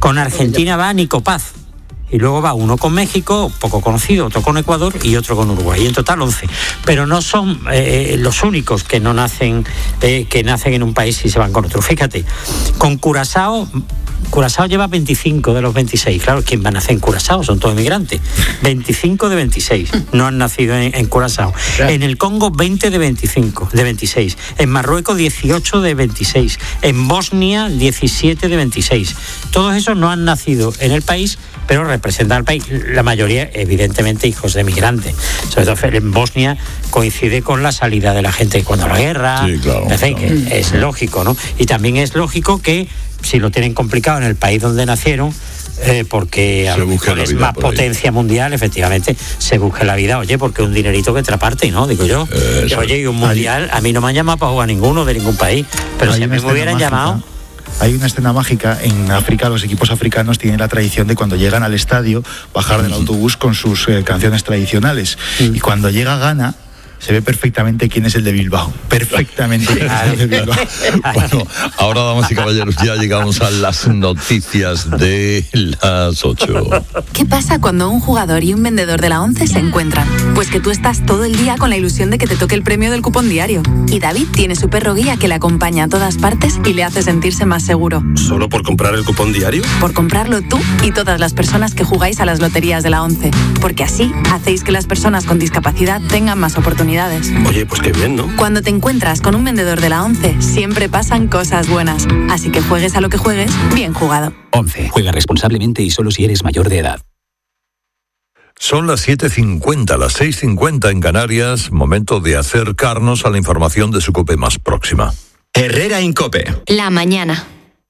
Con Argentina va Nico Paz. Y luego va uno con México, poco conocido, otro con Ecuador y otro con Uruguay. Y en total 11. Pero no son los únicos que no nacen, que nacen en un país y se van con otro. Fíjate, con Curazao lleva 25 de los 26. Claro, ¿quién va a nacer en Curazao? Son todos inmigrantes. 25 de 26 no han nacido en Curazao. Claro. En el Congo, 20 de 26. En Marruecos, 18 de 26. En Bosnia, 17 de 26. Todos esos no han nacido en el país, pero representan al país. La mayoría, evidentemente, hijos de migrantes. Sobre todo en Bosnia coincide con la salida de la gente cuando la guerra. Sí, claro. En fin, que es lógico, ¿no? Y también es lógico que, si lo tienen complicado en el país donde nacieron, porque a lo mejor es más potencia mundial, efectivamente, se busque la vida, oye, porque un dinerito que otra parte, ¿no? Digo yo. Oye, y un mundial, a mí no me han llamado para jugar ninguno de ningún país, pero si a mí me hubieran llamado... Hay una escena mágica. En África, los equipos africanos tienen la tradición de, cuando llegan al estadio, bajar del autobús con sus canciones tradicionales. Y cuando llega Ghana, se ve perfectamente quién es el de Bilbao. Perfectamente quién es el de Bilbao. Bueno, ahora, damas y caballeros, ya llegamos a las noticias de las 8. ¿Qué pasa cuando un jugador y un vendedor de la 11 se encuentran? Pues que tú estás todo el día con la ilusión de que te toque el premio del cupón diario. Y David tiene su perro guía que le acompaña a todas partes y le hace sentirse más seguro. ¿Solo por comprar el cupón diario? Por comprarlo tú y todas las personas que jugáis a las loterías de la 11. Porque así hacéis que las personas con discapacidad tengan más oportunidades. Oye, pues qué bien, ¿no? Cuando te encuentras con un vendedor de la 11, siempre pasan cosas buenas. Así que juegues a lo que juegues, bien jugado. 11. Juega responsablemente y solo si eres mayor de edad. Son las 7:50, las 6:50 en Canarias. Momento de acercarnos a la información de su COPE más próxima. Herrera en COPE. La mañana.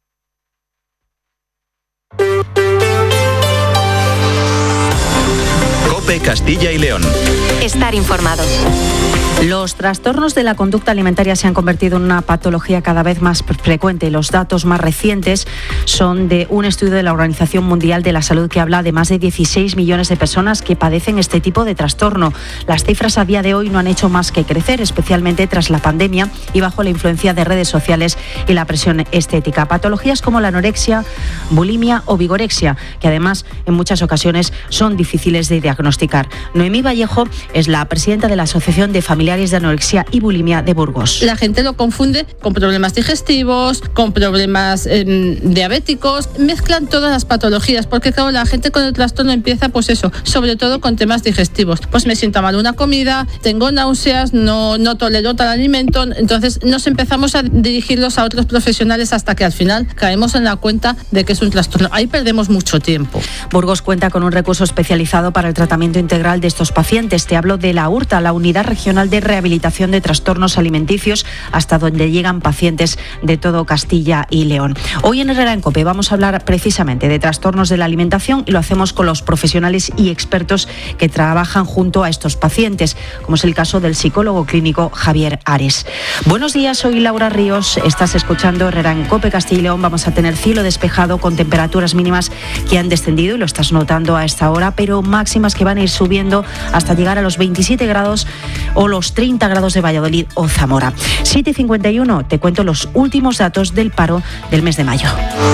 COPE Castilla y León. Estar informado. Los trastornos de la conducta alimentaria se han convertido en una patología cada vez más frecuente. Los datos más recientes son de un estudio de la Organización Mundial de la Salud que habla de más de 16 millones de personas que padecen este tipo de trastorno. Las cifras a día de hoy no han hecho más que crecer, especialmente tras la pandemia y bajo la influencia de redes sociales y la presión estética. Patologías como la anorexia, bulimia o vigorexia, que además en muchas ocasiones son difíciles de diagnosticar. Noemí Vallejo es la presidenta de la Asociación de Familiares de Anorexia y Bulimia de Burgos. La gente lo confunde con problemas digestivos, con problemas diabéticos, mezclan todas las patologías, porque claro, la gente con el trastorno empieza pues eso, sobre todo con temas digestivos. Pues me sienta mal una comida, tengo náuseas, no tolero tal alimento, entonces nos empezamos a dirigirlos a otros profesionales hasta que al final caemos en la cuenta de que es un trastorno. Ahí perdemos mucho tiempo. Burgos cuenta con un recurso especializado para el tratamiento integral de estos pacientes. Te hablo de la URTA, la Unidad Regional de Rehabilitación de Trastornos Alimenticios, hasta donde llegan pacientes de todo Castilla y León. Hoy en Herrera en COPE vamos a hablar precisamente de trastornos de la alimentación y lo hacemos con los profesionales y expertos que trabajan junto a estos pacientes, como es el caso del psicólogo clínico Javier Ares. Buenos días, soy Laura Ríos, estás escuchando Herrera en COPE Castilla y León. Vamos a tener cielo despejado con temperaturas mínimas que han descendido y lo estás notando a esta hora, pero máximas que van a ir subiendo hasta llegar a los 27 grados o los 30 grados de Valladolid o Zamora. 7:51, te cuento los últimos datos del paro del mes de mayo.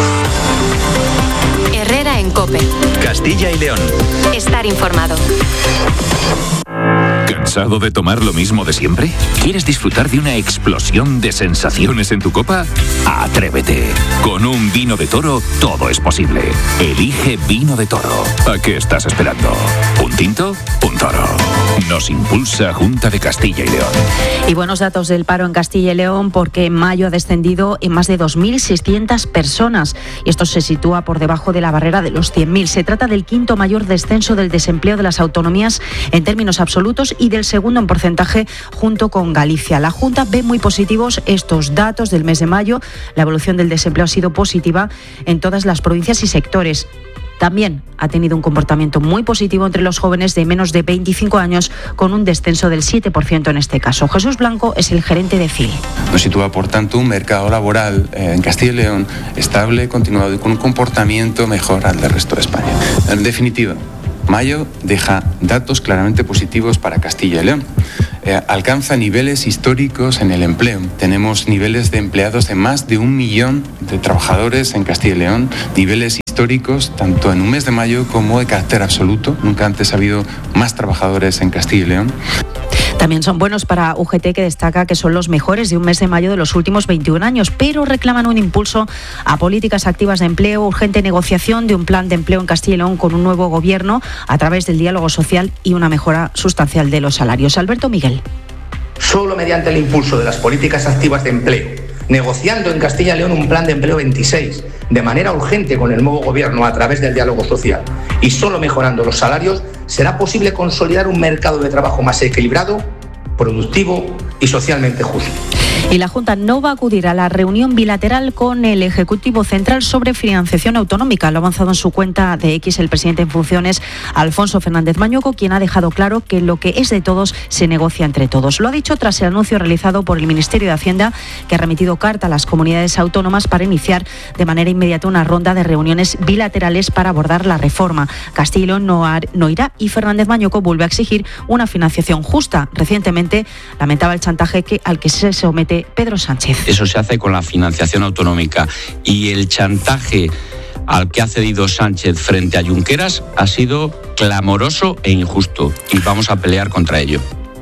Herrera en COPE. Castilla y León. Estar informado. ¿Cansado de tomar lo mismo de siempre? ¿Quieres disfrutar de una explosión de sensaciones en tu copa? ¡Atrévete! Con un vino de Toro todo es posible. Elige Vino de Toro. ¿A qué estás esperando? ¿Un tinto? Un Toro. Nos impulsa Junta de Castilla y León. Y buenos datos del paro en Castilla y León, porque en mayo ha descendido en más de 2.600 personas y esto se sitúa por debajo de la barrera de los 100.000. Se trata del quinto mayor descenso del desempleo de las autonomías en términos absolutos y del segundo en porcentaje junto con Galicia. La Junta ve muy positivos estos datos del mes de mayo. La evolución del desempleo ha sido positiva en todas las provincias y sectores. También ha tenido un comportamiento muy positivo entre los jóvenes de menos de 25 años, con un descenso del 7% en este caso. Jesús Blanco es el gerente de FIL. Nos sitúa, por tanto, un mercado laboral en Castilla y León estable, continuado y con un comportamiento mejor al del resto de España. En definitiva, mayo deja datos claramente positivos para Castilla y León. Alcanza niveles históricos en el empleo. Tenemos niveles de empleados de más de 1 millón de trabajadores en Castilla y León, niveles históricos, tanto en un mes de mayo como de carácter absoluto. Nunca antes ha habido más trabajadores en Castilla y León. También son buenos para UGT, que destaca que son los mejores de un mes de mayo de los últimos 21 años, pero reclaman un impulso a políticas activas de empleo, urgente negociación de un plan de empleo en Castilla y León con un nuevo gobierno a través del diálogo social y una mejora sustancial de los salarios. Alberto Miguel. Solo mediante el impulso de las políticas activas de empleo, negociando en Castilla y León un plan de empleo 26, de manera urgente con el nuevo gobierno a través del diálogo social, y solo mejorando los salarios, será posible consolidar un mercado de trabajo más equilibrado, productivo y socialmente justo. Y la Junta no va a acudir a la reunión bilateral con el Ejecutivo Central sobre financiación autonómica. Lo ha avanzado en su cuenta de X el presidente en funciones, Alfonso Fernández Mañueco, quien ha dejado claro que lo que es de todos se negocia entre todos. Lo ha dicho tras el anuncio realizado por el Ministerio de Hacienda, que ha remitido carta a las comunidades autónomas para iniciar de manera inmediata una ronda de reuniones bilaterales para abordar la reforma. Castilla y León no irá, y Fernández Mañueco vuelve a exigir una financiación justa. Recientemente lamentaba el chantaje al que se somete Pedro Sánchez. Eso se hace con la financiación autonómica, y el chantaje al que ha cedido Sánchez frente a Junqueras ha sido clamoroso e injusto, y vamos a pelear contra ello.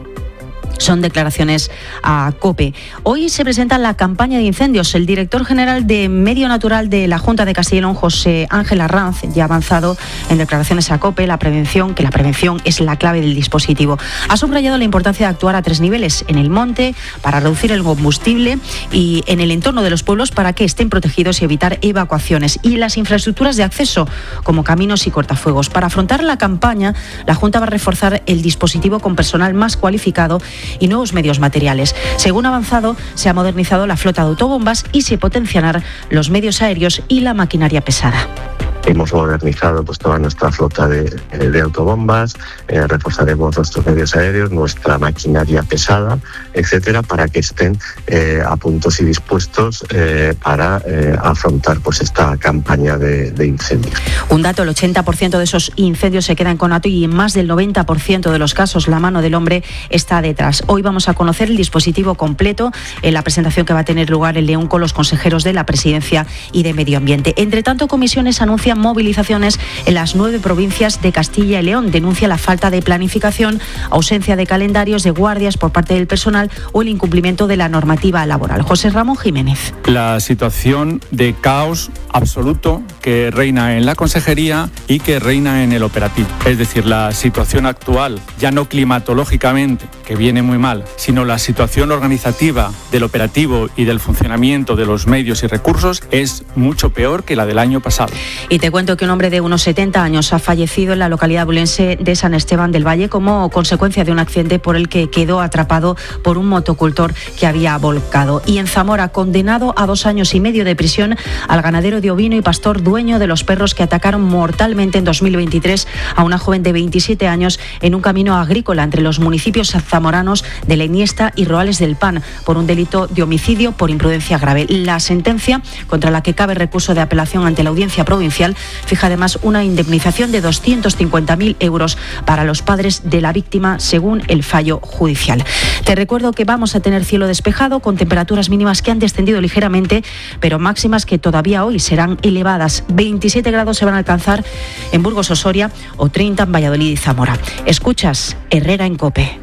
Son declaraciones a COPE. Hoy se presenta la campaña de incendios. El director general de Medio Natural de la Junta de Castilla y León, José Ángel Arranz, ya ha avanzado en declaraciones a COPE que la prevención es la clave del dispositivo. Ha subrayado la importancia de actuar a 3 niveles: en el monte, para reducir el combustible, y en el entorno de los pueblos para que estén protegidos y evitar evacuaciones, y las infraestructuras de acceso, como caminos y cortafuegos. Para afrontar la campaña, la Junta va a reforzar el dispositivo con personal más cualificado y nuevos medios materiales. Según ha avanzado, se ha modernizado la flota de autobombas y se potenciarán los medios aéreos y la maquinaria pesada. Hemos modernizado toda nuestra flota de autobombas, reforzaremos nuestros medios aéreos, nuestra maquinaria pesada, etcétera, para que estén a puntos y dispuestos para afrontar esta campaña de incendios. Un dato: el 80% de esos incendios se queda en conato, y en más del 90% de los casos la mano del hombre está detrás. Hoy vamos a conocer el dispositivo completo en la presentación que va a tener lugar en León con los consejeros de la Presidencia y de Medio Ambiente. Entre tanto, comisiones anuncian movilizaciones en las 9 provincias de Castilla y León. Denuncia la falta de planificación, ausencia de calendarios de guardias por parte del personal o el incumplimiento de la normativa laboral. José Ramón Jiménez. La situación de caos absoluto que reina en la consejería y que reina en el operativo. Es decir, la situación actual, ya no climatológicamente, que viene muy mal, sino la situación organizativa del operativo y del funcionamiento de los medios y recursos es mucho peor que la del año pasado. Y te cuento que un hombre de unos 70 años ha fallecido en la localidad bulense de San Esteban del Valle como consecuencia de un accidente por el que quedó atrapado por un motocultor que había volcado. Y en Zamora, condenado a 2 años y medio de prisión al ganadero de ovino y pastor dueño de los perros que atacaron mortalmente en 2023 a una joven de 27 años en un camino agrícola entre los municipios zamoranos de La Iniesta y Roales del Pan por un delito de homicidio por imprudencia grave. La sentencia, contra la que cabe recurso de apelación ante la Audiencia Provincial, fija además una indemnización de 250.000 euros para los padres de la víctima, según el fallo judicial. Te recuerdo que vamos a tener cielo despejado con temperaturas mínimas que han descendido ligeramente, pero máximas que todavía hoy serán elevadas. 27 grados se van a alcanzar en Burgos o Soria, o 30 en Valladolid y Zamora. Escuchas Herrera en COPE.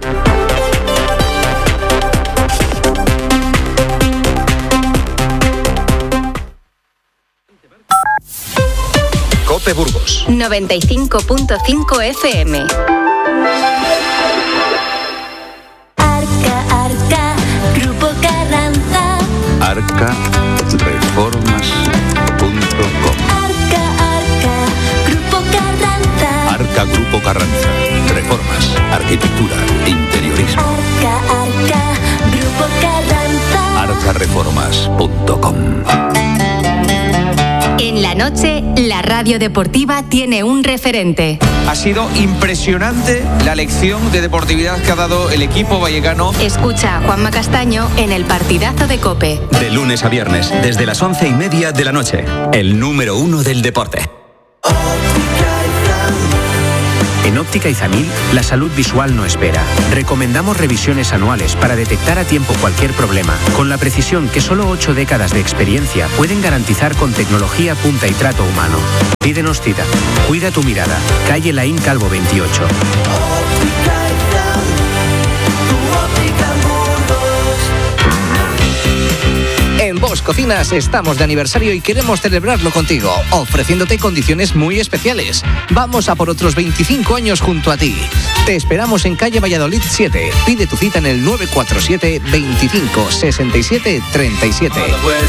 COPE Burgos 95.5 FM. Arca, Grupo Carranza. Arcareformas.com. Arca, Grupo Carranza. Arca Grupo Carranza. Reformas, arquitectura, interiorismo. Arca, Grupo Carranza. Arcareformas.com. En la noche, la radio deportiva tiene un referente. Ha sido impresionante la lección de deportividad que ha dado el equipo vallecano. Escucha a Juanma Castaño en el partidazo de COPE. De lunes a viernes, desde las 11:30 de la noche. El número 1 del deporte. En Óptica Izamil, la salud visual no espera. Recomendamos revisiones anuales para detectar a tiempo cualquier problema, con la precisión que solo 8 décadas de experiencia pueden garantizar con tecnología punta y trato humano. Pídenos cita. Cuida tu mirada. Calle Laín Calvo 28. En Bosch Cocinas estamos de aniversario y queremos celebrarlo contigo, ofreciéndote condiciones muy especiales. Vamos a por otros 25 años junto a ti. Te esperamos en calle Valladolid 7. Pide tu cita en el 947 25 67 37.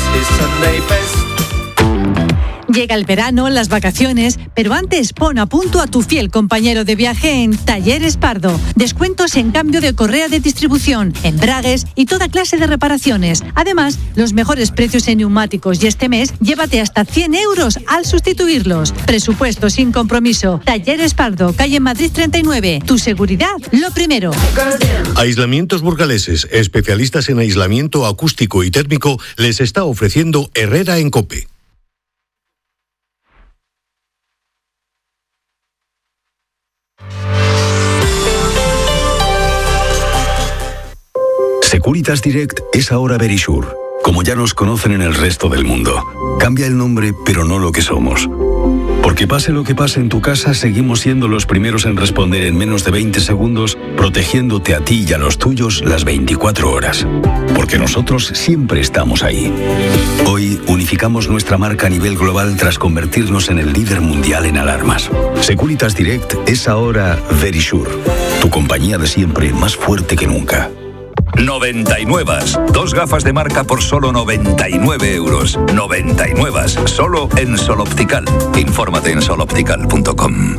Llega el verano, las vacaciones, pero antes pon a punto a tu fiel compañero de viaje en Talleres Pardo. Descuentos en cambio de correa de distribución, embragues y toda clase de reparaciones. Además, los mejores precios en neumáticos y este mes, llévate hasta 100 euros al sustituirlos. Presupuesto sin compromiso. Talleres Pardo, calle Madrid 39. Tu seguridad, lo primero. Aislamientos Burgaleses, especialistas en aislamiento acústico y térmico, les está ofreciendo Herrera en COPE. Securitas Direct es ahora Verisure, como ya nos conocen en el resto del mundo. Cambia el nombre, pero no lo que somos. Porque pase lo que pase en tu casa, seguimos siendo los primeros en responder en menos de 20 segundos, protegiéndote a ti y a los tuyos las 24 horas. Porque nosotros siempre estamos ahí. Hoy unificamos nuestra marca a nivel global tras convertirnos en el líder mundial en alarmas. Securitas Direct es ahora Verisure, tu compañía de siempre más fuerte que nunca. 99. 2 gafas de marca por solo 99 euros. 99. Solo en Sol Optical. Infórmate en soloptical.com.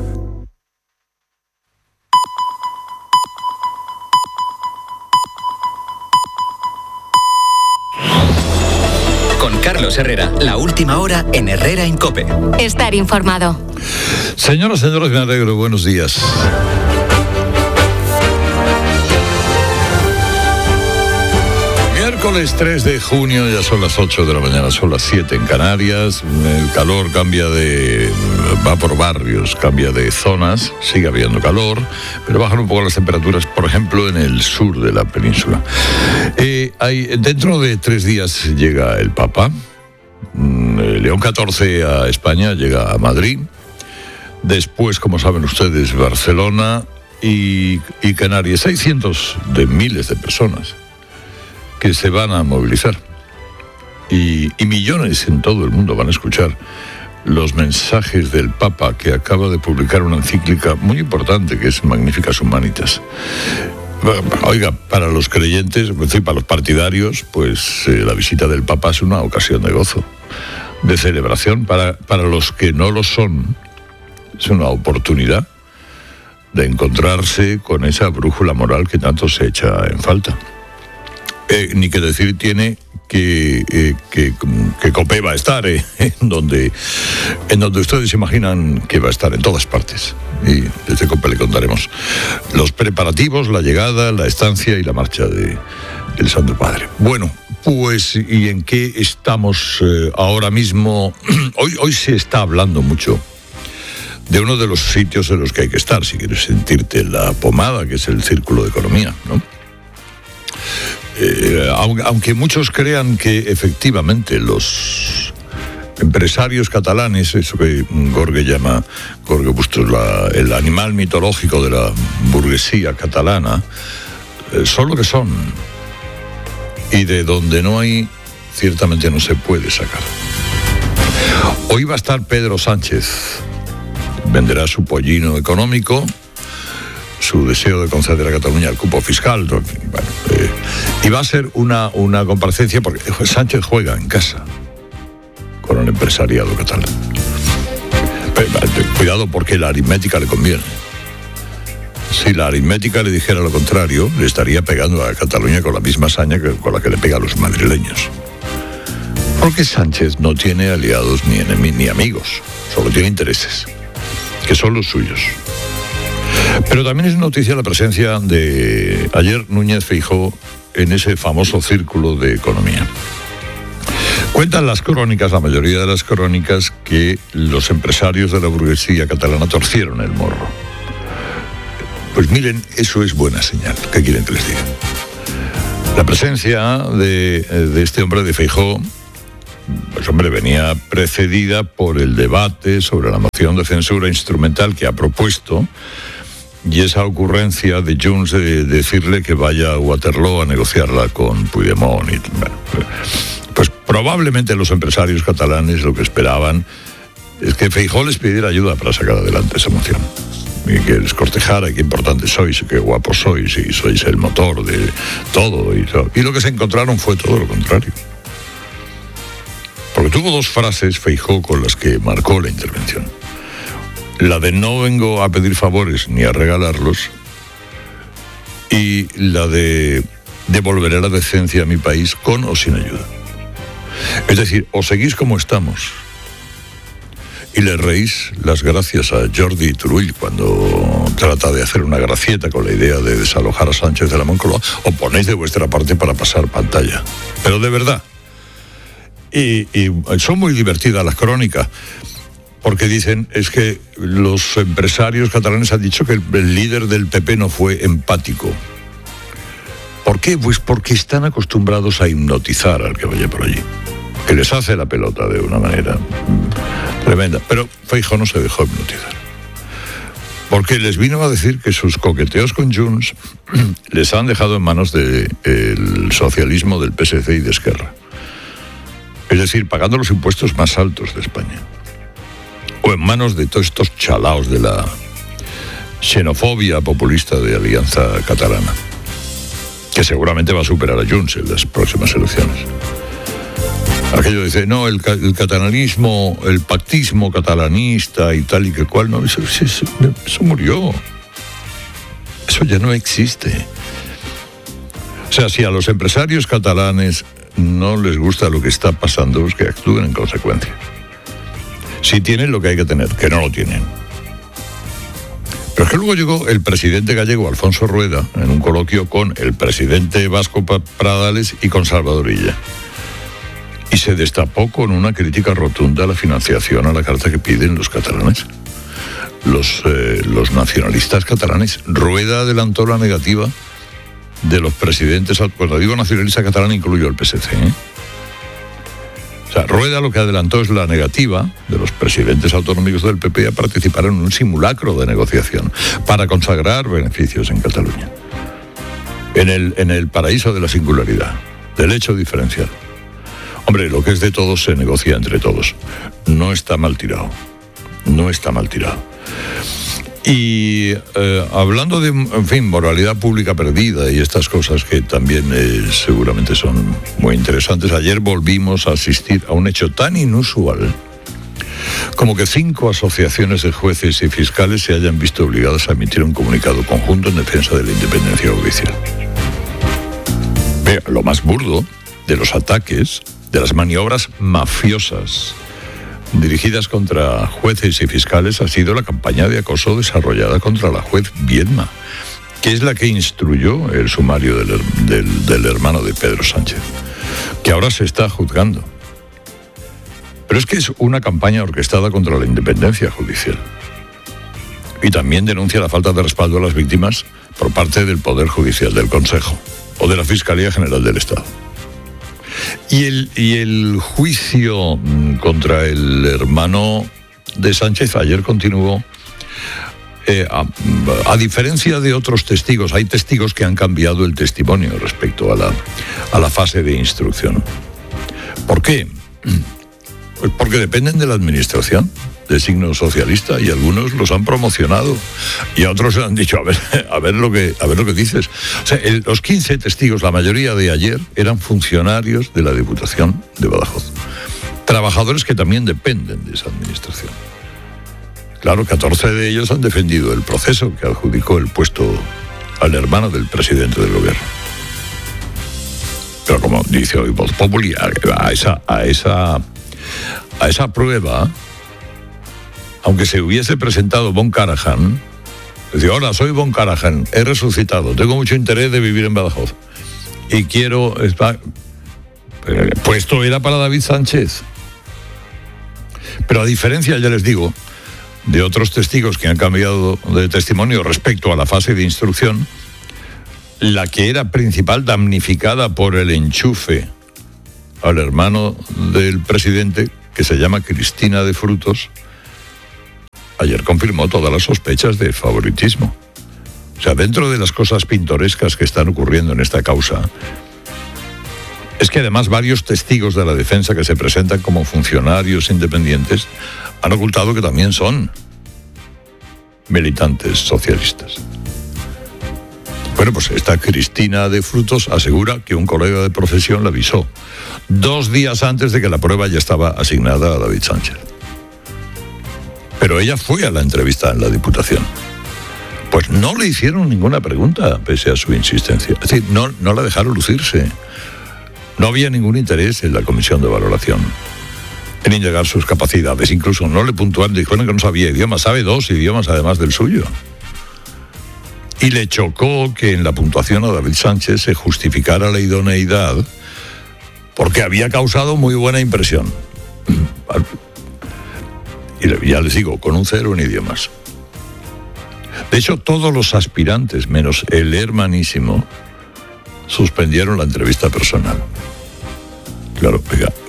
Con Carlos Herrera, la última hora en Herrera en COPE. Estar informado. Señoras, señores, me alegro. Buenos días. Miércoles 3 de junio, ya son las 8 de la mañana, son las 7 en Canarias. El calor va por barrios, cambia de zonas, sigue habiendo calor, pero bajan un poco las temperaturas, por ejemplo, en el sur de la península. Dentro de 3 días llega el Papa, León XIV a España, llega a Madrid. Después, como saben ustedes, Barcelona y Canarias. Hay cientos de miles de personas que se van a movilizar y millones en todo el mundo van a escuchar los mensajes del Papa, que acaba de publicar una encíclica muy importante que es Magnificat Humanitas. Oiga, para los creyentes, es decir, para los partidarios, pues la visita del Papa es una ocasión de gozo, de celebración. Para los que no lo son, es una oportunidad de encontrarse con esa brújula moral que tanto se echa en falta. Ni que decir tiene que COPE va a estar en donde ustedes imaginan que va a estar, en todas partes. Y desde COPE le contaremos los preparativos, la llegada, la estancia y la marcha del Santo Padre. Bueno, pues, ¿y en qué estamos ahora mismo? Hoy se está hablando mucho de uno de los sitios en los que hay que estar, si quieres sentirte la pomada, que es el Círculo de Economía, ¿no? Aunque muchos crean que efectivamente los empresarios catalanes, eso que Jorge Bustos, el animal mitológico de la burguesía catalana, son lo que son, y de donde no hay, ciertamente no se puede sacar. Hoy va a estar Pedro Sánchez, venderá su pollino económico, su deseo de conceder a Cataluña el cupo fiscal, y va a ser una comparecencia, porque Sánchez juega en casa con el empresariado catalán. Cuidado, porque la aritmética le conviene. Si la aritmética le dijera lo contrario, le estaría pegando a Cataluña con la misma saña con la que le pega a los madrileños. Porque Sánchez no tiene aliados ni amigos, solo tiene intereses, que son los suyos. Pero también es noticia la presencia de ayer Núñez Feijóo en ese famoso Círculo de Economía. Cuentan las crónicas, la mayoría de las crónicas, que los empresarios de la burguesía catalana torcieron el morro. Pues miren, eso es buena señal. ¿Qué quieren que les diga? La presencia de este hombre, de Feijóo, pues hombre, venía precedida por el debate sobre la moción de censura instrumental que ha propuesto y esa ocurrencia de Junts de decirle que vaya a Waterloo a negociarla con Puigdemont. Bueno, pues probablemente los empresarios catalanes lo que esperaban es que Feijóo les pidiera ayuda para sacar adelante esa moción. Y que les cortejara, qué importantes sois, qué guapos sois, y sois el motor de todo. Y lo que se encontraron fue todo lo contrario. Porque tuvo dos frases, Feijóo, con las que marcó la intervención. La de no vengo a pedir favores ni a regalarlos, y la de devolveré la decencia a mi país con o sin ayuda. Es decir, o seguís como estamos y le reís las gracias a Jordi Turull cuando trata de hacer una gracieta con la idea de desalojar a Sánchez de la Moncloa, o ponéis de vuestra parte para pasar pantalla. Pero de verdad. Y son muy divertidas las crónicas, porque dicen, es que los empresarios catalanes han dicho que el líder del PP no fue empático. ¿Por qué? Pues porque están acostumbrados a hipnotizar al que vaya por allí, que les hace la pelota de una manera tremenda. Pero Feijóo no se dejó hipnotizar, porque les vino a decir que sus coqueteos con Junts les han dejado en manos del socialismo, del PSC y de Esquerra. Es decir, pagando los impuestos más altos de España, o en manos de todos estos chalaos de la xenofobia populista de Alianza Catalana, que seguramente va a superar a Junts en las próximas elecciones. Aquello dice, no, el catalanismo, el pactismo catalanista y tal y que cual, no, eso murió. Eso ya no existe. O sea, si a los empresarios catalanes no les gusta lo que está pasando, es que actúen en consecuencia. Si tienen lo que hay que tener, que no lo tienen. Pero es que luego llegó el presidente gallego, Alfonso Rueda, en un coloquio con el presidente vasco Pradales y con Salvador Illa. Y se destapó con una crítica rotunda a la financiación a la carta que piden los catalanes, los nacionalistas catalanes. Rueda adelantó la negativa de los presidentes. Cuando digo nacionalista catalán incluyo el PSC, ¿eh? O sea, Rueda lo que adelantó es la negativa de los presidentes autonómicos del PP a participar en un simulacro de negociación para consagrar beneficios en Cataluña, en el paraíso de la singularidad, del hecho diferencial. Hombre, lo que es de todos se negocia entre todos. No está mal tirado. No está mal tirado. Y hablando de, en fin, moralidad pública perdida y estas cosas que también seguramente son muy interesantes, ayer volvimos a asistir a un hecho tan inusual como que 5 asociaciones de jueces y fiscales se hayan visto obligadas a emitir un comunicado conjunto en defensa de la independencia judicial. Vea, lo más burdo de los ataques, de las maniobras mafiosas dirigidas contra jueces y fiscales ha sido la campaña de acoso desarrollada contra la juez Viedma, que es la que instruyó el sumario del hermano de Pedro Sánchez, que ahora se está juzgando. Pero es que es una campaña orquestada contra la independencia judicial. Y también denuncia la falta de respaldo a las víctimas por parte del Poder Judicial, del Consejo o de la Fiscalía General del Estado. Y el juicio contra el hermano de Sánchez ayer continuó. A diferencia de otros testigos, hay testigos que han cambiado el testimonio respecto a la fase de instrucción. ¿Por qué? Pues porque dependen de la administración de signo socialista y algunos los han promocionado y a otros le han dicho a ver lo que dices. O sea, los 15 testigos, la mayoría de ayer, eran funcionarios de la Diputación de Badajoz, trabajadores que también dependen de esa administración. Claro, 14 de ellos han defendido el proceso que adjudicó el puesto al hermano del presidente del gobierno. Pero como dice hoy Voz Populi, a esa prueba, aunque se hubiese presentado Von Karajan, decía, hola, soy Von Karajan, he resucitado, tengo mucho interés de vivir en Badajoz y quiero... El puesto era para David Sánchez. Pero a diferencia, ya les digo, de otros testigos que han cambiado de testimonio respecto a la fase de instrucción, la que era principal damnificada por el enchufe al hermano del presidente, que se llama Cristina de Frutos, ayer confirmó todas las sospechas de favoritismo. O sea, dentro de las cosas pintorescas que están ocurriendo en esta causa, es que además varios testigos de la defensa que se presentan como funcionarios independientes han ocultado que también son militantes socialistas. Bueno, pues esta Cristina de Frutos asegura que un colega de profesión la avisó 2 días antes de que la prueba ya estaba asignada a David Sánchez. Pero ella fue a la entrevista en la Diputación. Pues no le hicieron ninguna pregunta, pese a su insistencia. Es decir, no la dejaron lucirse. No había ningún interés en la comisión de valoración en indagar sus capacidades. Incluso no le puntuaron, dijeron que no sabía idiomas. Sabe 2 idiomas además del suyo. Y le chocó que en la puntuación a David Sánchez se justificara la idoneidad porque había causado muy buena impresión. Y ya les digo, con un 0 en idiomas. De hecho, todos los aspirantes, menos el hermanísimo, suspendieron la entrevista personal. Claro,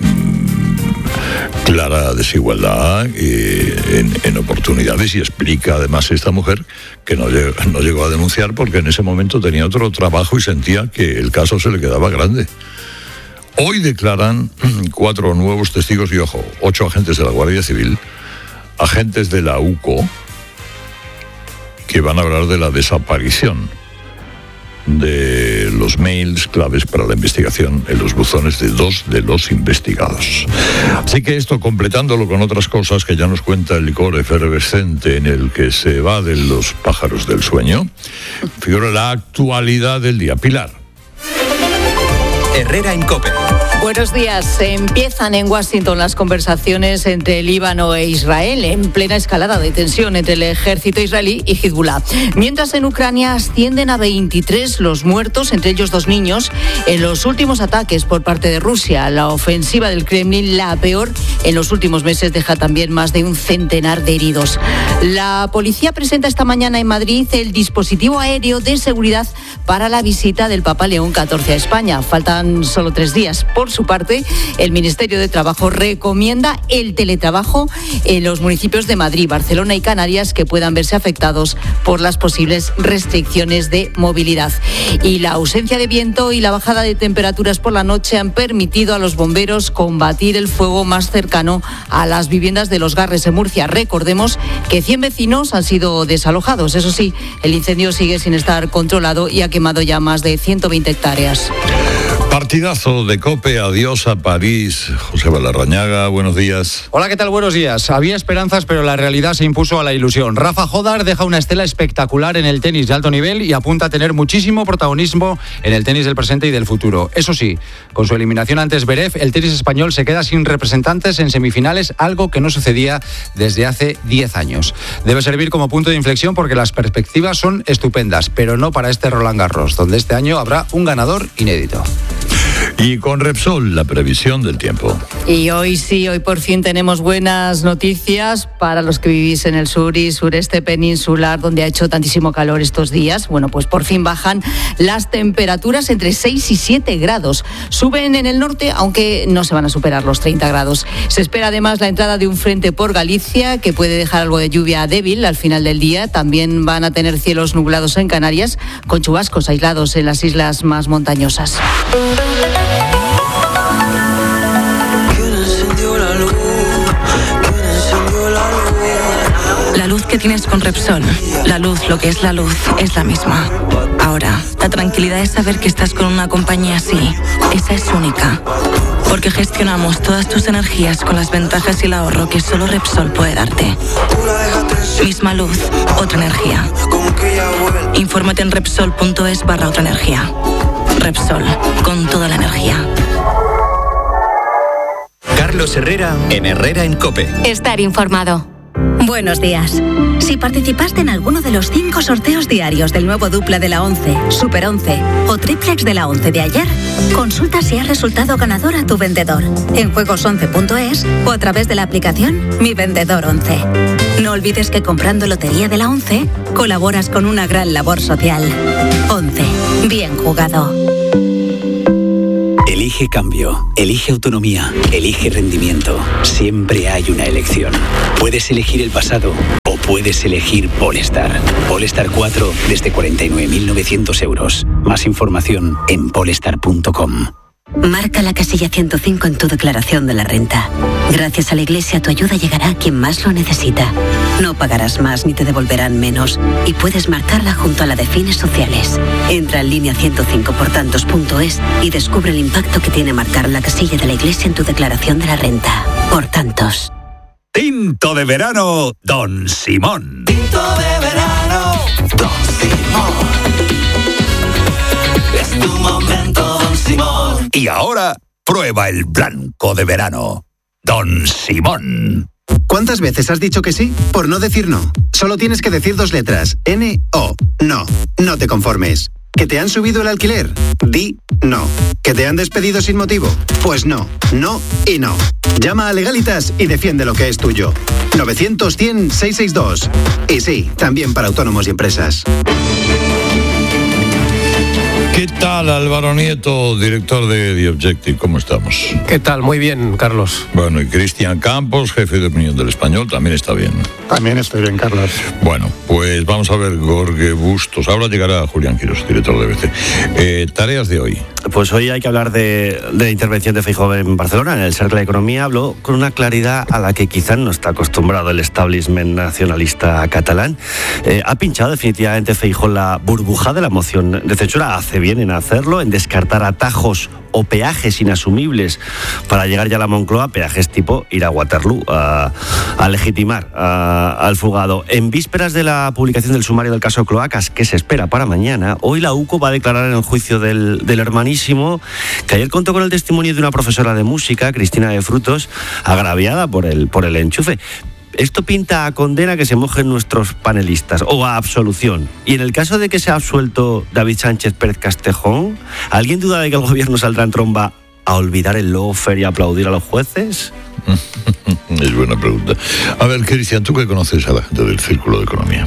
clara desigualdad en oportunidades, y explica además esta mujer que no llegó a denunciar porque en ese momento tenía otro trabajo y sentía que el caso se le quedaba grande. Hoy declaran 4 nuevos testigos y, ojo, 8 agentes de la Guardia Civil, agentes de la UCO, que van a hablar de la desaparición de los mails claves para la investigación en los buzones de 2 de los investigados. Así que esto, completándolo con otras cosas que ya nos cuenta el licor efervescente en el que se evaden los pájaros del sueño, figura la actualidad del día. Pilar. Herrera en COPE. Buenos días. Empiezan en Washington las conversaciones entre el Líbano e Israel en plena escalada de tensión entre el ejército israelí y Hezbollah. Mientras en Ucrania ascienden a 23 los muertos, entre ellos 2 niños, en los últimos ataques por parte de Rusia. La ofensiva del Kremlin, la peor en los últimos meses, deja también más de un centenar de heridos. La policía presenta esta mañana en Madrid el dispositivo aéreo de seguridad para la visita del Papa León XIV a España. Faltan solo 3 días. Por su parte, el Ministerio de Trabajo recomienda el teletrabajo en los municipios de Madrid, Barcelona y Canarias, que puedan verse afectados por las posibles restricciones de movilidad. Y la ausencia de viento y la bajada de temperaturas por la noche han permitido a los bomberos combatir el fuego más cercano a las viviendas de Los Garres en Murcia. Recordemos que 100 vecinos han sido desalojados. Eso sí, el incendio sigue sin estar controlado y ha quemado ya más de 120 hectáreas. Partidazo de COPE, adiós a París. José Larrañaga, buenos días. Hola, ¿qué tal? Buenos días. Había esperanzas, pero la realidad se impuso a la ilusión. Rafa Jodar deja una estela espectacular en el tenis de alto nivel y apunta a tener muchísimo protagonismo en el tenis del presente y del futuro. Eso sí, con su eliminación ante Zverev, el tenis español se queda sin representantes en semifinales, algo que no sucedía desde hace 10 años. Debe servir como punto de inflexión porque las perspectivas son estupendas, pero no para este Roland Garros, donde este año habrá un ganador inédito. Y con Repsol, la previsión del tiempo. Y hoy sí, hoy por fin tenemos buenas noticias para los que vivís en el sur y sureste peninsular, donde ha hecho tantísimo calor estos días. Bueno, pues por fin bajan las temperaturas entre 6 y 7 grados. Suben en el norte, aunque no se van a superar los 30 grados. Se espera además la entrada de un frente por Galicia, que puede dejar algo de lluvia débil al final del día. También van a tener cielos nublados en Canarias, con chubascos aislados en las islas más montañosas. La luz que tienes con Repsol, la luz, lo que es la luz, es la misma. Ahora, la tranquilidad es saber que estás con una compañía así. Esa es única. Porque gestionamos todas tus energías con las ventajas y el ahorro que solo Repsol puede darte. Misma luz, otra energía. Infórmate en Repsol.es/otra energía. Repsol, con toda la energía. Carlos Herrera en Herrera en COPE. Estar informado. Buenos días. Si participaste en alguno de los 5 sorteos diarios del nuevo Dupla de la 11, Super 11 o Triplex de la 11 de ayer, consulta si has resultado ganador a tu vendedor en juegos11.es o a través de la aplicación Mi Vendedor 11. No olvides que comprando Lotería de la 11 colaboras con una gran labor social. 11. Bien jugado. Elige cambio, elige autonomía, elige rendimiento. Siempre hay una elección. Puedes elegir el pasado o puedes elegir Polestar. Polestar 4 desde 49.900 euros. Más información en polestar.com. Marca la casilla 105 en tu declaración de la renta. Gracias a la Iglesia tu ayuda llegará a quien más lo necesita. No pagarás más ni te devolverán menos y puedes marcarla junto a la de fines sociales. Entra en línea 105portantos.es y descubre el impacto que tiene marcar la casilla de la Iglesia en tu declaración de la renta. Por tantos. Tinto de verano, Don Simón. Tinto de verano, Don Simón. Es tu momento, Don Simón. Y ahora, prueba el blanco de verano, Don Simón. ¿Cuántas veces has dicho que sí por no decir no? Solo tienes que decir 2 letras, N-O. No, no te conformes. ¿Que te han subido el alquiler? Di no. ¿Que te han despedido sin motivo? Pues no, no y no. Llama a Legalitas y defiende lo que es tuyo. 900-100-662. Y sí, también para autónomos y empresas. ¿Qué tal, Álvaro Nieto, director de The Objective? ¿Cómo estamos? ¿Qué tal? Muy bien, Carlos. Bueno, y Cristian Campos, jefe de opinión del Español, también está bien. También estoy bien, Carlos. Bueno, pues vamos a ver Jorge Bustos. Ahora llegará Julián Quirós, director de BBC. Tareas de hoy. Pues hoy hay que hablar de la intervención de Feijóo en Barcelona. En el Cercle de Economía habló con una claridad a la que quizás no está acostumbrado el establishment nacionalista catalán. Ha pinchado definitivamente Feijóo la burbuja de la moción de censura. Hace bien en hacerlo, en descartar atajos o peajes inasumibles para llegar ya a la Moncloa, peajes tipo ir a Waterloo a legitimar al fugado. En vísperas de la publicación del sumario del caso Cloacas, que se espera para mañana, hoy la UCO va a declarar en el juicio del hermanísimo, que ayer contó con el testimonio de una profesora de música, Cristina de Frutos, agraviada por el enchufe. Esto pinta a condena que se mojen nuestros panelistas, o a absolución. Y en el caso de que sea absuelto David Sánchez Pérez Castejón, ¿alguien duda de que el gobierno saldrá en tromba a olvidar el lawfare y aplaudir a los jueces? Es buena pregunta. A ver, Cristian, ¿tú qué conoces a la gente del Círculo de Economía?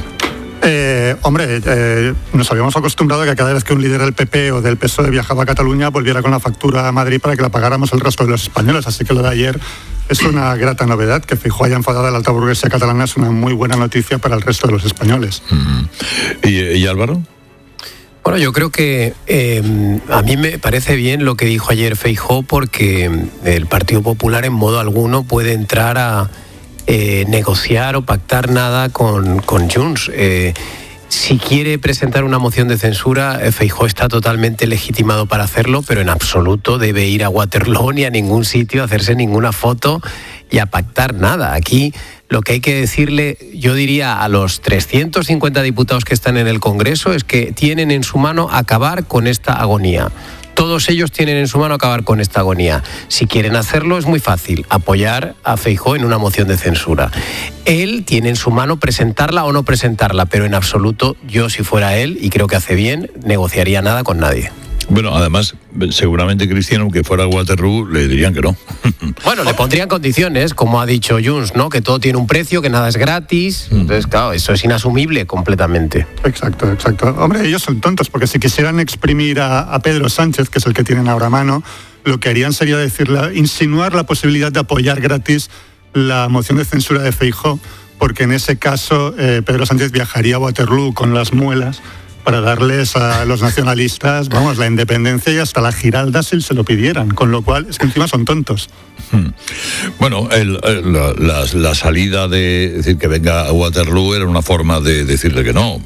Nos habíamos acostumbrado a que cada vez que un líder del PP o del PSOE viajaba a Cataluña volviera con la factura a Madrid para que la pagáramos el resto de los españoles, así que lo de ayer es una grata novedad. Que Feijóo haya enfadado a la alta burguesía catalana es una muy buena noticia para el resto de los españoles. ¿Y Álvaro? Bueno, yo creo que a mí me parece bien lo que dijo ayer Feijóo, porque el Partido Popular en modo alguno puede entrar a negociar o pactar nada con Junts. Si quiere presentar una moción de censura, Feijóo está totalmente legitimado para hacerlo, pero en absoluto debe ir a Waterloo ni a ningún sitio, a hacerse ninguna foto y a pactar nada. Aquí lo que hay que decirle, yo diría, a los 350 diputados que están en el Congreso es que tienen en su mano acabar con esta agonía. Todos ellos tienen en su mano acabar con esta agonía. Si quieren hacerlo, es muy fácil: apoyar a Feijóo en una moción de censura. Él tiene en su mano presentarla o no presentarla, pero en absoluto, yo si fuera él, y creo que hace bien, negociaría nada con nadie. Bueno, además, seguramente, Cristian, aunque fuera a Waterloo, le dirían que no. Bueno, le pondrían condiciones, como ha dicho Junts, ¿no? Que todo tiene un precio, que nada es gratis. Entonces, claro, eso es inasumible completamente. Exacto. Hombre, ellos son tontos, porque si quisieran exprimir a Pedro Sánchez, que es el que tienen ahora a mano, lo que harían sería insinuar la posibilidad de apoyar gratis la moción de censura de Feijóo, porque en ese caso Pedro Sánchez viajaría a Waterloo con las muelas para darles a los nacionalistas, la independencia y hasta la Giralda si se lo pidieran, con lo cual es que encima son tontos. Bueno, la salida de decir que venga a Waterloo era una forma de decirle que no.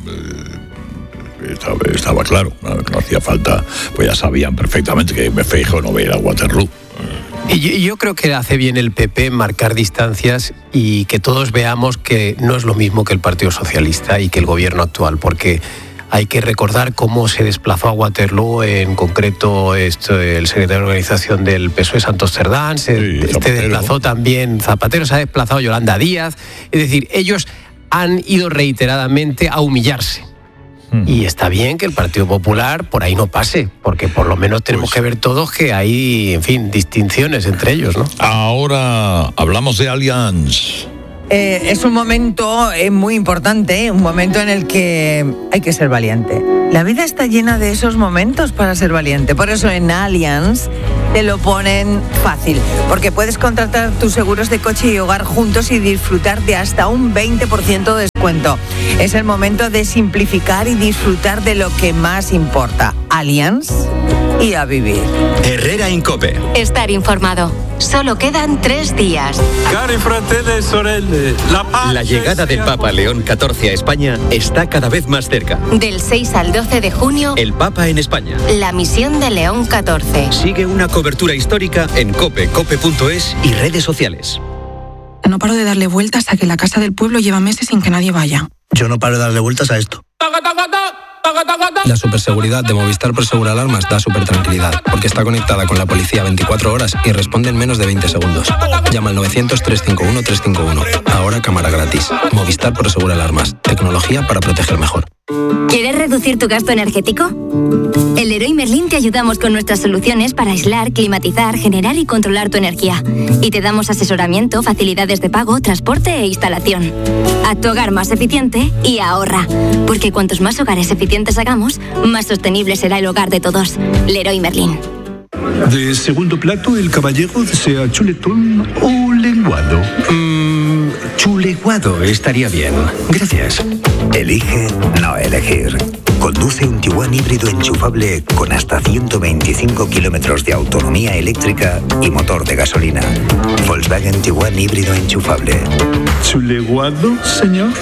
Estaba claro, no hacía falta, pues ya sabían perfectamente que Feijóo no va a ir a Waterloo. Y yo creo que hace bien el PP marcar distancias y que todos veamos que no es lo mismo que el Partido Socialista y que el gobierno actual, porque Hay que recordar cómo se desplazó a Waterloo, en concreto el secretario de organización del PSOE, Santos Cerdán, se desplazó también Zapatero, se ha desplazado Yolanda Díaz. Es decir, ellos han ido reiteradamente a humillarse. Y está bien que el Partido Popular por ahí no pase, porque por lo menos tenemos que ver todos que hay, en fin, distinciones entre ellos, ¿no? Ahora hablamos de Allianz. Es un momento muy importante, un momento en el que hay que ser valiente. La vida está llena de esos momentos para ser valiente. Por eso en Allianz te lo ponen fácil, porque puedes contratar tus seguros de coche y hogar juntos y disfrutar de hasta un 20% de descuento. Es el momento de simplificar y disfrutar de lo que más importa. Allianz y a vivir. Herrera en COPE. Estar informado. Solo quedan 3 días. Cari fratelli sorelle, La llegada del Papa León XIV a España está cada vez más cerca. Del 6 al 12 de junio, El Papa en España. la misión de León XIV. Sigue una cobertura histórica en COPE, cope.es y redes sociales. No paro de darle vueltas a que la casa del pueblo lleva meses sin que nadie vaya. Yo no paro de darle vueltas a esto. La superseguridad de Movistar Prosegura Alarmas da supertranquilidad, porque está conectada con la policía 24 horas y responde en menos de 20 segundos. Llama al 900-351-351. Ahora cámara gratis. Movistar Prosegura Alarmas. Tecnología para proteger mejor. ¿Quieres reducir tu gasto energético? En Leroy Merlin te ayudamos con nuestras soluciones para aislar, climatizar, generar y controlar tu energía. Y te damos asesoramiento, facilidades de pago, transporte e instalación. Haz tu hogar más eficiente y ahorra. Porque cuantos más hogares eficientes hagamos, más sostenible será el hogar de todos. Leroy Merlin. De segundo plato, el caballero desea chuletón o lenguado. Chuleguado estaría bien. Gracias. Elige no elegir. Conduce un Tiguan híbrido enchufable con hasta 125 kilómetros de autonomía eléctrica y motor de gasolina. Volkswagen Tiguan híbrido enchufable. ¿Chuleguado, señor?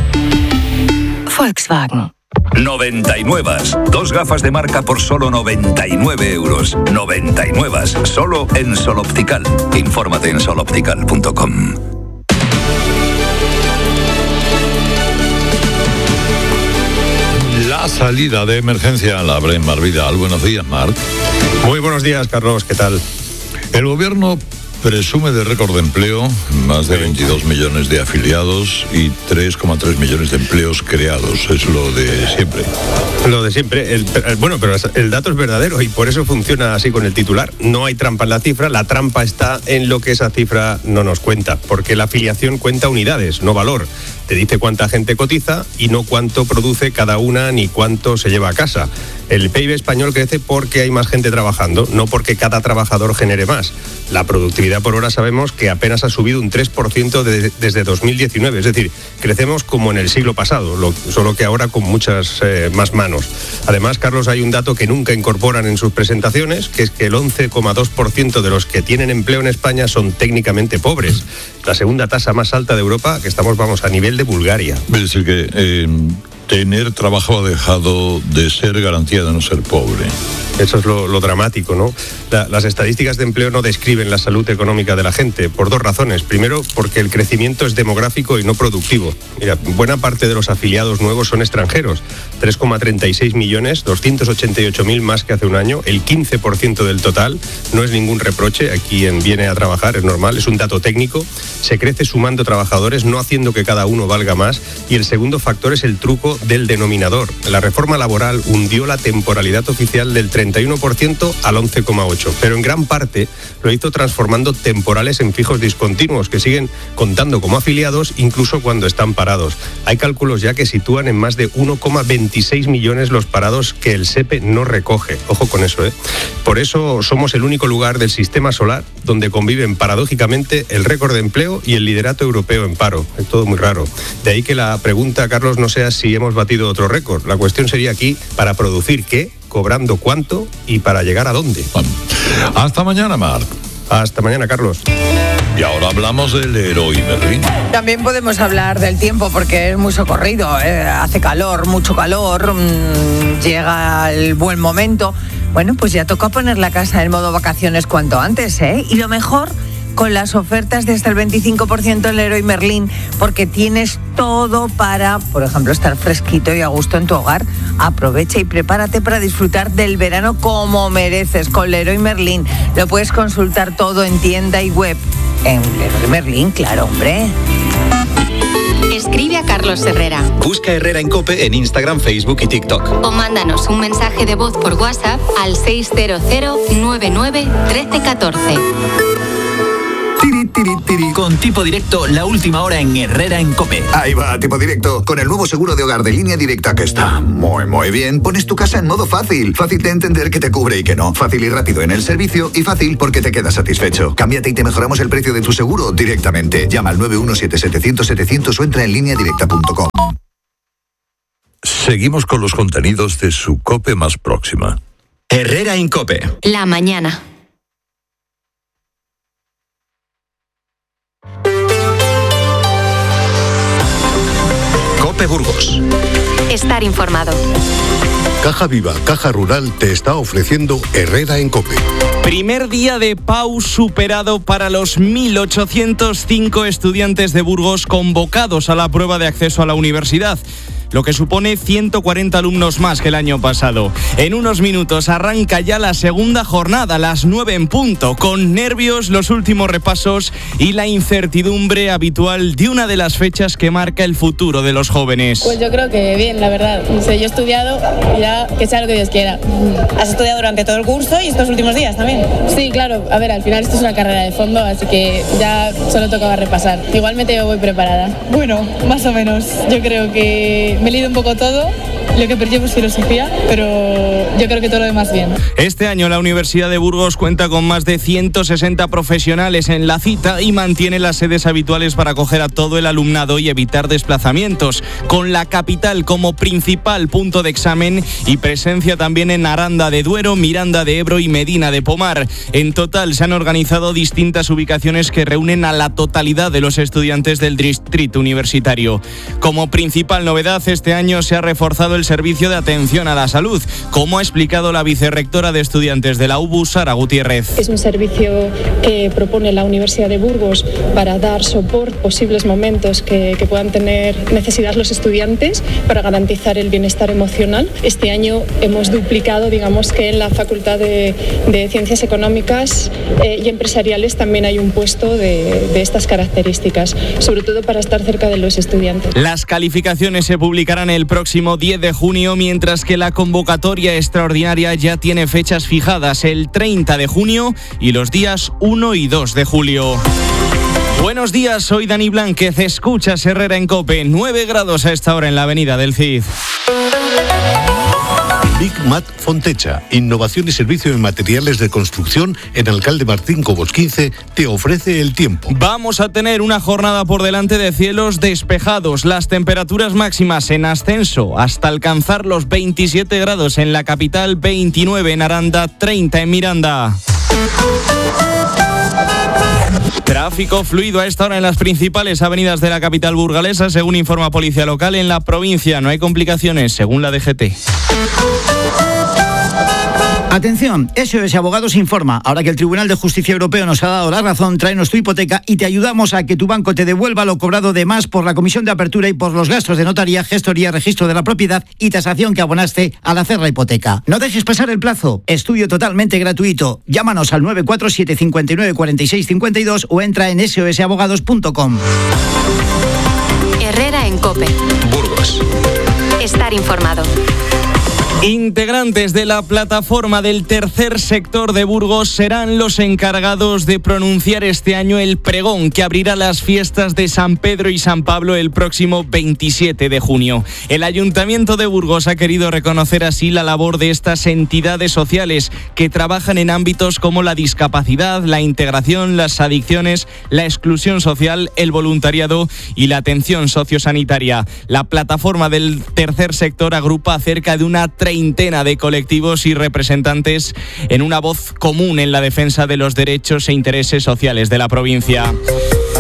Volkswagen. 99. 2 gafas de marca por solo 99 euros. 99. Solo en Sol Optical. Infórmate en soloptical.com. La salida de emergencia la abre en Mar Vidal. Buenos días, Marc. Muy buenos días, Carlos. ¿Qué tal? El gobierno presume de récord de empleo, más de 22 millones de afiliados y 3,3 millones de empleos creados. Es lo de siempre. Lo de siempre. Bueno, pero el dato es verdadero y por eso funciona así con el titular. No hay trampa en la cifra, la trampa está en lo que esa cifra no nos cuenta, porque la afiliación cuenta unidades, no valor. Te dice cuánta gente cotiza y no cuánto produce cada una ni cuánto se lleva a casa. El PIB español crece porque hay más gente trabajando, no porque cada trabajador genere más. La productividad por hora sabemos que apenas ha subido un 3% desde 2019, es decir, crecemos como en el siglo pasado, solo que ahora con muchas más manos. Además, Carlos, hay un dato que nunca incorporan en sus presentaciones, que es que el 11,2% de los que tienen empleo en España son técnicamente pobres. La segunda tasa más alta de Europa, que estamos, a nivel de Bulgaria. Es decir, que tener trabajo ha dejado de ser garantía de no ser pobre. Eso es lo dramático, ¿no? Las estadísticas de empleo no describen la salud económica de la gente, por 2 razones. Primero, porque el crecimiento es demográfico y no productivo. Mira, buena parte de los afiliados nuevos son extranjeros. 3,36 millones, 288.000 más que hace un año, el 15% del total. No es ningún reproche a quien viene a trabajar, es normal, es un dato técnico. Se crece sumando trabajadores, no haciendo que cada uno valga más. Y el segundo factor es el truco del denominador. La reforma laboral hundió la temporalidad oficial del 31% al 11,8%, pero en gran parte lo hizo transformando temporales en fijos discontinuos que siguen contando como afiliados incluso cuando están parados. Hay cálculos ya que sitúan en más de 1,26 millones los parados que el SEPE no recoge. Ojo con eso, ¿eh? Por eso somos el único lugar del sistema solar donde conviven paradójicamente el récord de empleo y el liderato europeo en paro. Es todo muy raro. De ahí que la pregunta, Carlos, no sea si hemos batido otro récord. La cuestión sería aquí, ¿para producir qué? ¿Cobrando cuánto? ¿Y para llegar a dónde? Hasta mañana, Marc. Hasta mañana, Carlos. Y ahora hablamos del Leroy Merlin. También podemos hablar del tiempo porque es muy socorrido. Hace calor, mucho calor. Llega el buen momento. Bueno, pues ya toca poner la casa en modo vacaciones cuanto antes, ¿eh? Y lo mejor, con las ofertas de hasta el 25% en Leroy Merlin, porque tienes todo para, por ejemplo, estar fresquito y a gusto en tu hogar. Aprovecha y prepárate para disfrutar del verano como mereces con Leroy Merlin. Lo puedes consultar todo en tienda y web. En Leroy Merlin, claro, hombre. Escribe a Carlos Herrera. Busca Herrera en COPE en Instagram, Facebook y TikTok. O mándanos un mensaje de voz por WhatsApp al 600 99 13 14. Con Tipo Directo, la última hora en Herrera en COPE. Ahí va, Tipo Directo. Con el nuevo seguro de hogar de Línea Directa, que está muy bien, pones tu casa en modo fácil. Fácil de entender que te cubre y que no. Fácil y rápido en el servicio y fácil porque te quedas satisfecho. Cámbiate y te mejoramos el precio de tu seguro directamente. Llama al 917-700-700 o entra en lineadirecta.com. Seguimos con los contenidos de su COPE más próxima. Herrera en COPE. La mañana. COPE Burgos. Estar informado. Caja Viva, Caja Rural te está ofreciendo Herrera en COPE. Primer día de PAU superado para los 1.805 estudiantes de Burgos convocados a la prueba de acceso a la universidad, lo que supone 140 alumnos más que el año pasado. En unos minutos arranca ya la segunda jornada, a las 9 en punto, con nervios, los últimos repasos y la incertidumbre habitual de una de las fechas que marca el futuro de los jóvenes. Pues yo creo que bien, la verdad. No sé, yo he estudiado y ya que sea lo que Dios quiera. ¿Has estudiado durante todo el curso y estos últimos días también? Sí, claro. A ver, al final esto es una carrera de fondo, así que ya solo tocaba repasar. Igualmente yo voy preparada. Bueno, más o menos. Yo creo que me he leído un poco todo, lo que perdí es filosofía, pero yo creo que todo lo demás bien. Este año la Universidad de Burgos cuenta con más de 160 profesionales en la cita y mantiene las sedes habituales para acoger a todo el alumnado y evitar desplazamientos, con la capital como principal punto de examen y presencia también en Aranda de Duero, Miranda de Ebro y Medina de Pomar. En total se han organizado distintas ubicaciones que reúnen a la totalidad de los estudiantes del distrito universitario. Como principal novedad, este año se ha reforzado el servicio de atención a la salud, como ha explicado la vicerrectora de estudiantes de la UBU, Sara Gutiérrez. Es un servicio que propone la Universidad de Burgos para dar soporte a posibles momentos que puedan tener necesidad los estudiantes para garantizar el bienestar emocional. Este año hemos duplicado, digamos que en la Facultad de Ciencias Económicas y Empresariales también hay un puesto de estas características, sobre todo para estar cerca de los estudiantes. Las calificaciones se publicarán el próximo 10 de junio, mientras que la convocatoria extraordinaria ya tiene fechas fijadas, el 30 de junio y los días 1 y 2 de julio. Buenos días, soy Dani Blánquez, escuchas Herrera en COPE, 9 grados a esta hora en la avenida del Cid. Big Mat Fontecha, innovación y servicio en materiales de construcción en Alcalde Martín Cobos 15, te ofrece el tiempo. Vamos a tener una jornada por delante de cielos despejados, las temperaturas máximas en ascenso hasta alcanzar los 27 grados en la capital, 29 en Aranda, 30 en Miranda. Tráfico fluido a esta hora en las principales avenidas de la capital burgalesa, según informa Policía Local. En la provincia no hay complicaciones, según la DGT. Atención, SOS Abogados informa. Ahora que el Tribunal de Justicia Europeo nos ha dado la razón, tráenos tu hipoteca y te ayudamos a que tu banco te devuelva lo cobrado de más por la comisión de apertura y por los gastos de notaría, gestoría, registro de la propiedad y tasación que abonaste al hacer la hipoteca. No dejes pasar el plazo. Estudio totalmente gratuito. Llámanos al 947 59 46 52 o entra en sosabogados.com. Herrera en COPE. Burgos. Estar informado. Integrantes de la plataforma del tercer sector de Burgos serán los encargados de pronunciar este año el pregón que abrirá las fiestas de San Pedro y San Pablo el próximo 27 de junio. El Ayuntamiento de Burgos ha querido reconocer así la labor de estas entidades sociales que trabajan en ámbitos como la discapacidad, la integración, las adicciones, la exclusión social, el voluntariado y la atención sociosanitaria. La plataforma del tercer sector agrupa cerca de una treintena de colectivos y representantes en una voz común en la defensa de los derechos e intereses sociales de la provincia.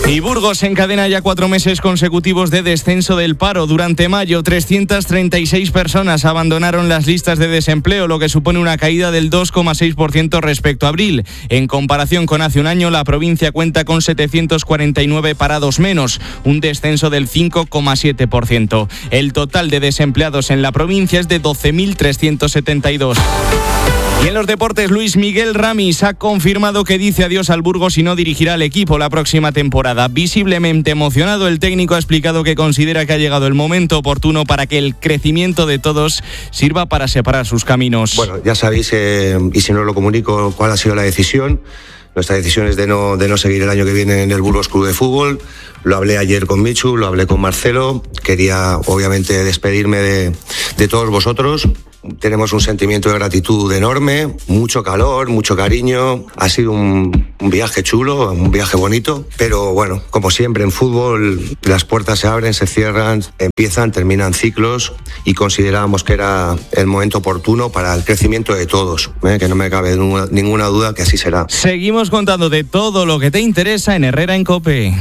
Y Burgos encadena ya 4 meses consecutivos de descenso del paro. Durante mayo, 336 personas abandonaron las listas de desempleo, lo que supone una caída del 2,6% respecto a abril. En comparación con hace un año, la provincia cuenta con 749 parados menos, un descenso del 5,7%. El total de desempleados en la provincia es de 12.372. Y en los deportes, Luis Miguel Ramis ha confirmado que dice adiós al Burgos y no dirigirá al equipo la próxima temporada. Visiblemente emocionado, el técnico ha explicado que considera que ha llegado el momento oportuno para que el crecimiento de todos sirva para separar sus caminos. Bueno, ya sabéis, y si no lo comunico, cuál ha sido la decisión. Nuestra decisión es de no seguir el año que viene en el Burgos Club de Fútbol. Lo hablé ayer con Michu, lo hablé con Marcelo. Quería, obviamente, despedirme de todos vosotros. Tenemos un sentimiento de gratitud enorme, mucho calor, mucho cariño. Ha sido un viaje chulo, un viaje bonito. Pero bueno, como siempre en fútbol, las puertas se abren, se cierran, empiezan, terminan ciclos. Y considerábamos que era el momento oportuno para el crecimiento de todos. Que no me cabe ninguna duda que así será. Seguimos contando de todo lo que te interesa en Herrera en COPE.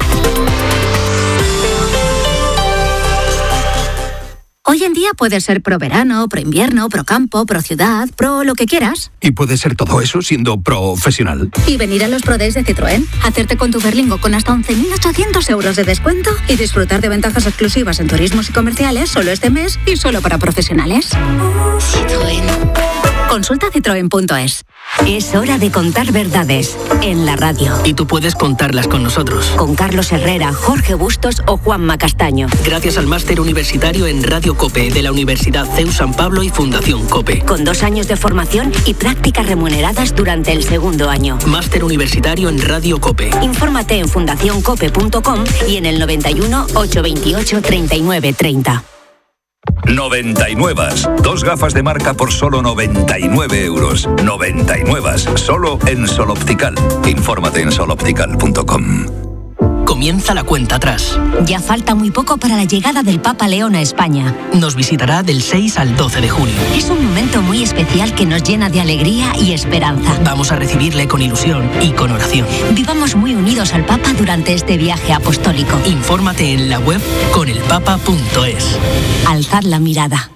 Hoy en día puedes ser pro verano, pro invierno, pro campo, pro ciudad, pro lo que quieras. Y puedes ser todo eso siendo profesional. Y venir a los Pro Days de Citroën, hacerte con tu Berlingo con hasta 11.800 euros de descuento y disfrutar de ventajas exclusivas en turismos y comerciales solo este mes y solo para profesionales. Citroën. Consulta citroen.es. Es hora de contar verdades en la radio. Y tú puedes contarlas con nosotros. Con Carlos Herrera, Jorge Bustos o Juanma Castaño. Gracias al máster universitario en Radio COPE de la Universidad CEU San Pablo y Fundación COPE. Con 2 años de formación y prácticas remuneradas durante el segundo año. Máster universitario en Radio COPE. Infórmate en fundacioncope.com y en el 91 828 39 30. 99. 2 gafas de marca por solo 99 euros. 99. Solo en Sol Optical. Infórmate en soloptical.com. Comienza la cuenta atrás. Ya falta muy poco para la llegada del Papa León a España. Nos visitará del 6 al 12 de junio. Es un momento muy especial que nos llena de alegría y esperanza. Vamos a recibirle con ilusión y con oración. Vivamos muy unidos al Papa durante este viaje apostólico. Infórmate en la web conelpapa.es. Alzad la mirada.